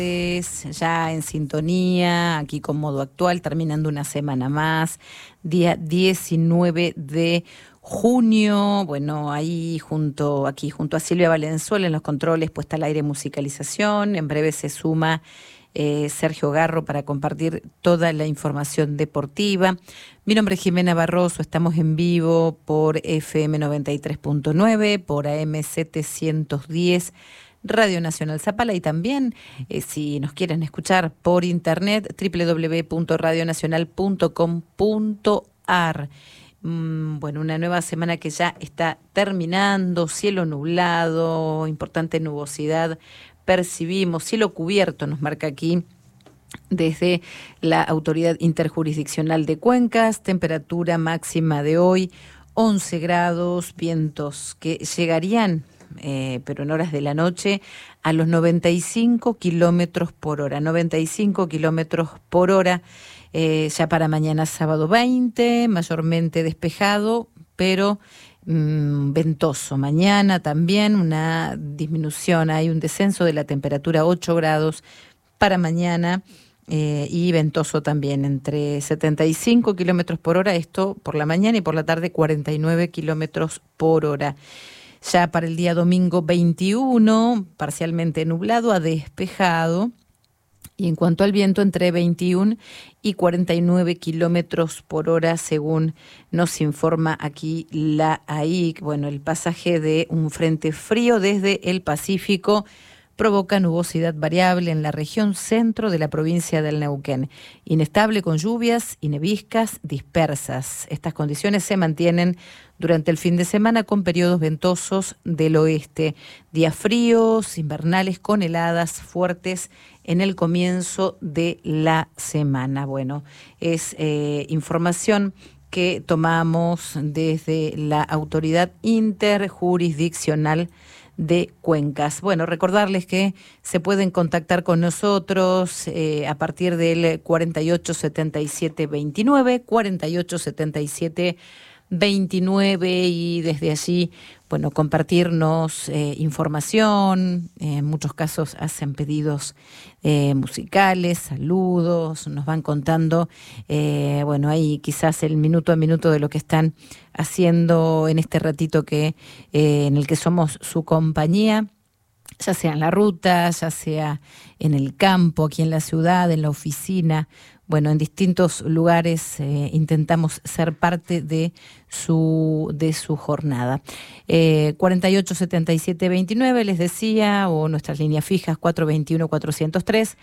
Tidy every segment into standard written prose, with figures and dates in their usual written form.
Ya en sintonía, aquí con Modo Actual, terminando una semana más, día 19 de junio. Bueno, aquí junto a Silvia Valenzuela en los controles, puesta al aire, musicalización. En breve se suma Sergio Garro para compartir toda la información deportiva. Mi nombre es Jimena Barroso, estamos en vivo por FM 93.9, por AM 710, Radio Nacional Zapala, y también si nos quieren escuchar por internet, www.radionacional.com.ar. Bueno, una nueva semana que ya está terminando, cielo nublado, importante nubosidad percibimos, cielo cubierto nos marca aquí desde la Autoridad Interjurisdiccional de Cuencas, temperatura máxima de hoy 11 grados, vientos que llegarían pero en horas de la noche, a los 95 kilómetros por hora. 95 kilómetros por hora, ya para mañana sábado 20, mayormente despejado, pero ventoso. Mañana también una disminución, hay un descenso de la temperatura, 8 grados para mañana, y ventoso también, entre 75 kilómetros por hora, esto por la mañana, y por la tarde 49 kilómetros por hora. Ya para el día domingo 21, parcialmente nublado a despejado, y en cuanto al viento, entre 21 y 49 kilómetros por hora, según nos informa aquí la AIC. Bueno, el pasaje de un frente frío desde el Pacífico provoca nubosidad variable en la región centro de la provincia del Neuquén, inestable con lluvias y neviscas dispersas. Estas condiciones se mantienen durante el fin de semana con periodos ventosos del oeste, días fríos, invernales con heladas fuertes en el comienzo de la semana. Bueno, es información que tomamos desde la Autoridad Interjurisdiccional de Cuencas. Bueno, recordarles que se pueden contactar con nosotros a partir del 487729, 487729, y desde allí, bueno, compartirnos información. En muchos casos hacen pedidos musicales, saludos, nos van contando, bueno, ahí quizás el minuto a minuto de lo que están haciendo en este ratito en el que somos su compañía, ya sea en la ruta, ya sea en el campo, aquí en la ciudad, en la oficina. Bueno, en distintos lugares intentamos ser parte de su jornada. 487729, les decía, o nuestras líneas fijas 421-403,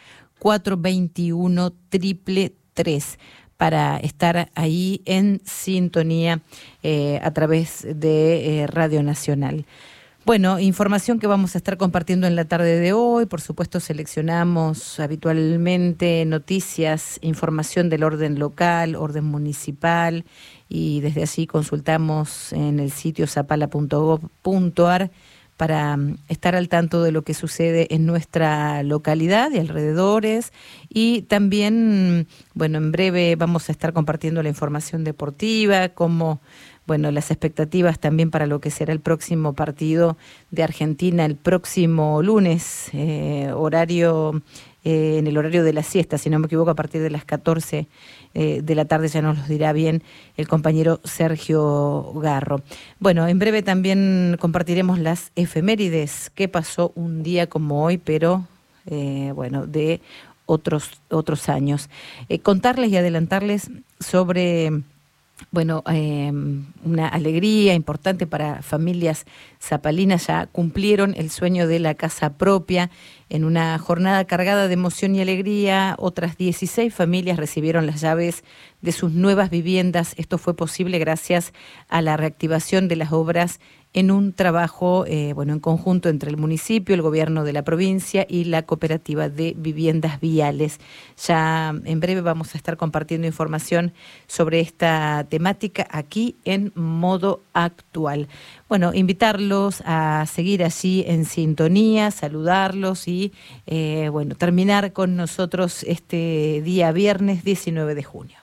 421-333, para estar ahí en sintonía a través de Radio Nacional. Bueno, información que vamos a estar compartiendo en la tarde de hoy. Por supuesto, seleccionamos habitualmente noticias, información del orden local, orden municipal, y desde allí consultamos en el sitio zapala.gov.ar para estar al tanto de lo que sucede en nuestra localidad y alrededores. Y también, bueno, en breve vamos a estar compartiendo la información deportiva, como, bueno, las expectativas también para lo que será el próximo partido de Argentina el próximo lunes, en el horario de la siesta, si no me equivoco, a partir de las 14 de la tarde, ya nos lo dirá bien el compañero Sergio Garro. Bueno, en breve también compartiremos las efemérides, qué pasó un día como hoy, pero bueno, de otros años. Contarles y adelantarles sobre, bueno, una alegría importante para familias zapalinas. Ya cumplieron el sueño de la casa propia en una jornada cargada de emoción y alegría. Otras 16 familias recibieron las llaves de sus nuevas viviendas. Esto fue posible gracias a la reactivación de las obras en un trabajo, bueno, en conjunto entre el municipio, el gobierno de la provincia y la cooperativa de viviendas viales. Ya en breve vamos a estar compartiendo información sobre esta temática aquí en Modo Actual. Bueno, invitarlos a seguir allí en sintonía, saludarlos y, bueno, terminar con nosotros este día viernes 19 de junio.